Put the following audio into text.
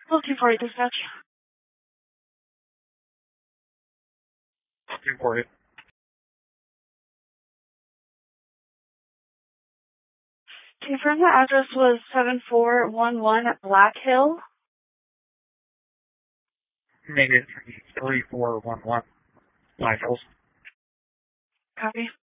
Looking for you, dispatch. Looking for you. Confirm the address was 7411 Black Hill. Negative 3411. Black Hills. Copy.